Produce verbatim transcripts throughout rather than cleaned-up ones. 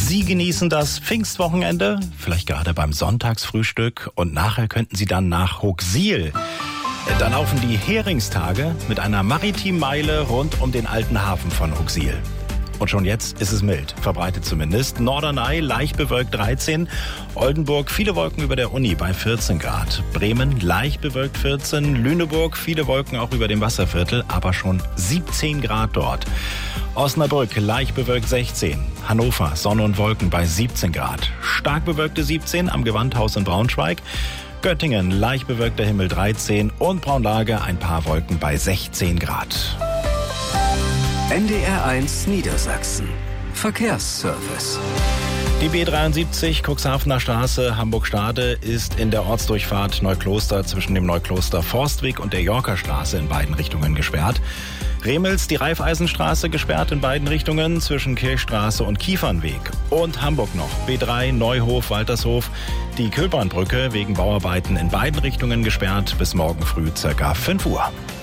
Sie genießen das Pfingstwochenende, vielleicht gerade beim Sonntagsfrühstück, und nachher könnten Sie dann nach Hooksiel. Da laufen die Heringstage mit einer Maritimmeile rund um den alten Hafen von Hooksiel. Und schon jetzt ist es mild, verbreitet zumindest. Norderney leicht bewölkt dreizehn, Oldenburg viele Wolken über der Uni bei vierzehn Grad. Bremen leicht bewölkt vierzehn, Lüneburg viele Wolken auch über dem Wasserviertel, aber schon siebzehn Grad dort. Osnabrück leicht bewölkt sechzehn, Hannover Sonne und Wolken bei siebzehn Grad. Stark bewölkte siebzehn am Gewandhaus in Braunschweig. Göttingen leicht bewölkter Himmel dreizehn und Braunlage ein paar Wolken bei sechzehn Grad. N D R eins Niedersachsen. Verkehrsservice. Die B dreiundsiebzig Cuxhavener Straße Hamburg-Stade ist in der Ortsdurchfahrt Neukloster zwischen dem Neukloster Forstweg und der Yorker Straße in beiden Richtungen gesperrt. Remels die Raiffeisenstraße gesperrt in beiden Richtungen zwischen Kirchstraße und Kiefernweg. Und Hamburg noch B drei Neuhof Waltershof. Die Köhlbahnbrücke wegen Bauarbeiten in beiden Richtungen gesperrt bis morgen früh circa fünf Uhr.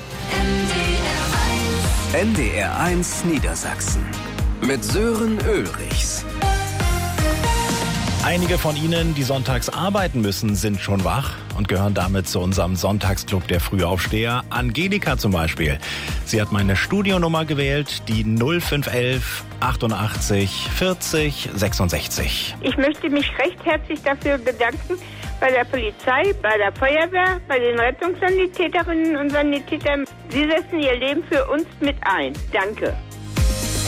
N D R eins Niedersachsen mit Sören Ulrichs. Einige von Ihnen, die sonntags arbeiten müssen, sind schon wach und gehören damit zu unserem Sonntagsclub der Frühaufsteher. Angelika zum Beispiel. Sie hat meine Studionummer gewählt, die null fünf elf achtundachtzig vierzig sechsundsechzig. Ich möchte mich recht herzlich dafür bedanken, bei der Polizei, bei der Feuerwehr, bei den Rettungssanitäterinnen und Sanitätern. Sie setzen ihr Leben für uns mit ein. Danke.